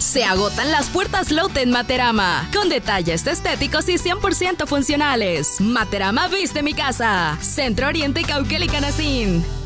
Se agotan las puertas Lotte en Materama, con detalles estéticos y 100% funcionales. Materama viste mi casa. Centro Oriente, Cauquel y Canacín.